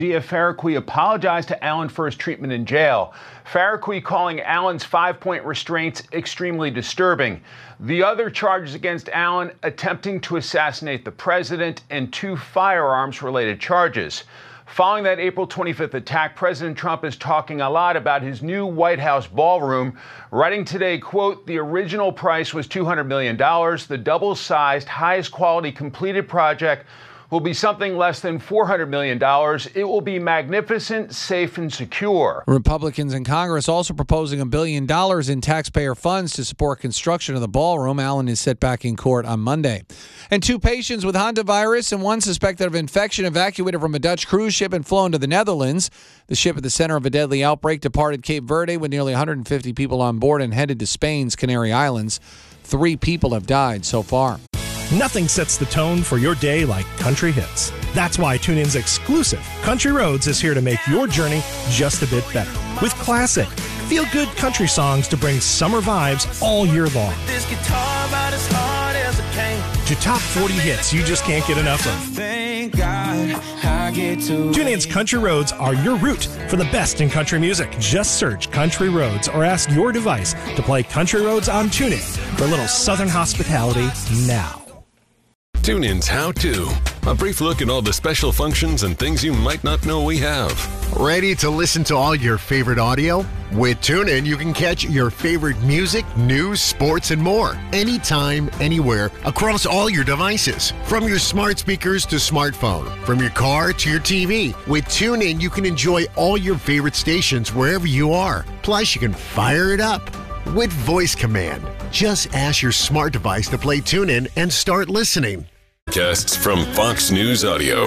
Dia Faraqui apologized to Allen for his treatment in jail. Faraqui calling Allen's 5-point restraints extremely disturbing. The other charges against Allen: attempting to assassinate the president and 2 firearms-related charges. Following that April 25th attack, President Trump is talking a lot about his new White House ballroom, writing today, quote, "The original price was $200 million. The double-sized, highest-quality completed project will be something less than $400 million. It will be magnificent, safe, and secure." Republicans in Congress also proposing $1 billion in taxpayer funds to support construction of the ballroom. Allen is set back in court on Monday. And 2 patients with hantavirus and 1 suspected of infection evacuated from a Dutch cruise ship and flown to the Netherlands. The ship at the center of a deadly outbreak departed Cape Verde with nearly 150 people on board and headed to Spain's Canary Islands. 3 people have died so far. Nothing sets the tone for your day like country hits. That's why TuneIn's exclusive Country Roads is here to make your journey just a bit better. With classic, feel-good country songs to bring summer vibes all year long. To top 40 hits you just can't get enough of. TuneIn's Country Roads are your route for the best in country music. Just search Country Roads or ask your device to play Country Roads on TuneIn for a little southern hospitality now. TuneIn's How To. A brief look at all the special functions and things you might not know we have. Ready to listen to all your favorite audio? With TuneIn, you can catch your favorite music, news, sports, and more. Anytime, anywhere, across all your devices. From your smart speakers to smartphone. From your car to your TV. With TuneIn, you can enjoy all your favorite stations wherever you are. Plus, you can fire it up with voice command. Just ask your smart device to play TuneIn and start listening. Casts from Fox News Audio.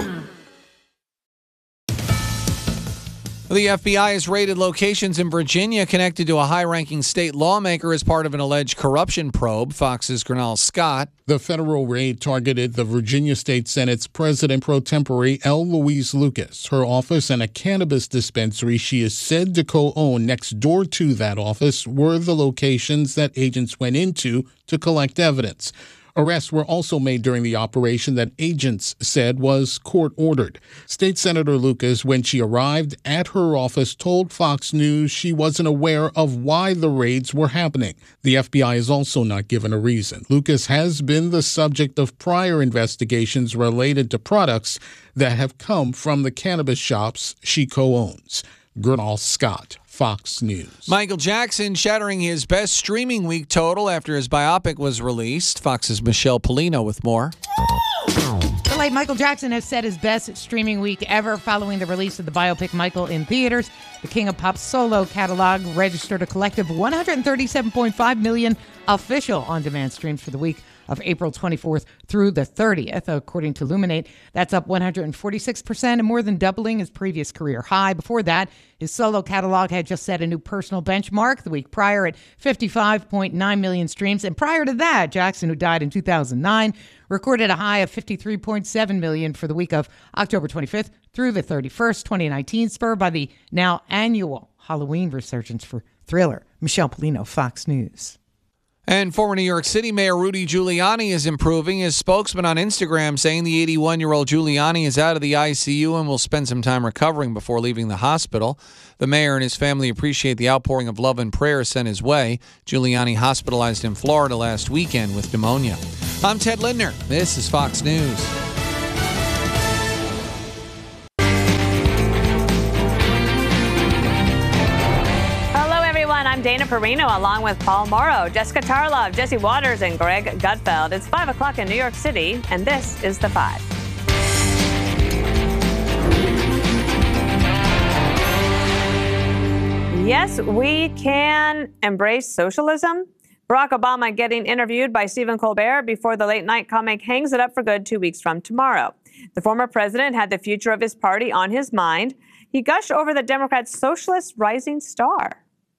The FBI has raided locations in Virginia connected to a high-ranking state lawmaker as part of an alleged corruption probe. Fox's Gernal Scott. The federal raid targeted the Virginia State Senate's president pro tempore, L. Louise Lucas. Her office and a cannabis dispensary she is said to co-own next door to that office were the locations that agents went into to collect evidence. Arrests were also made during the operation that agents said was court-ordered. State Senator Lucas, when she arrived at her office, told Fox News she wasn't aware of why the raids were happening. The FBI is also not given a reason. Lucas has been the subject of prior investigations related to products that have come from the cannabis shops she co-owns. Gernal Scott, Fox News. Michael Jackson shattering his best streaming week total after his biopic was released. Fox's Michelle Polino with more. The late Michael Jackson has set his best streaming week ever following the release of the biopic Michael in theaters. The King of Pop's solo catalog registered a collective 137.5 million official on-demand streams for the week of April 24th through the 30th, according to Luminate. That's up 146% and more than doubling his previous career high. Before that, his solo catalog had just set a new personal benchmark the week prior at 55.9 million streams. And prior to that, Jackson, who died in 2009, recorded a high of 53.7 million for the week of October 25th through the 31st, 2019, spurred by the now annual Halloween resurgence for Thriller. Michelle Polino, Fox News. And former New York City Mayor Rudy Giuliani is improving. His spokesman on Instagram saying the 81-year-old Giuliani is out of the ICU and will spend some time recovering before leaving the hospital. The mayor and his family appreciate the outpouring of love and prayer sent his way. Giuliani hospitalized in Florida last weekend with pneumonia. I'm Ted Lindner. This is Fox News. I'm Dana Perino along with Paul Morrow, Jessica Tarlov, Jesse Waters, and Greg Gutfeld. It's 5 o'clock in New York City, and this is The Five. Yes, we can embrace socialism. Barack Obama getting interviewed by Stephen Colbert before the late-night comic hangs it up for good 2 weeks from tomorrow. The former president had the future of his party on his mind. He gushed over the Democrats' socialist rising star.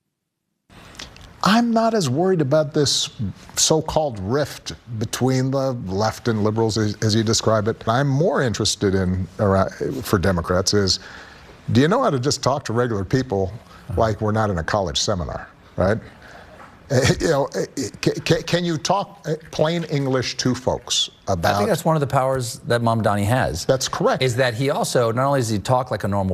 I'm not as worried about this so-called rift between the left and liberals as you describe it. I'm more interested in, for Democrats, is do you know how to just talk to regular people like we're not in a college seminar, right? Can you talk plain English to folks about? I think that's one of the powers that Mamdani has. That's correct. Is that he also, not only does he talk like a normal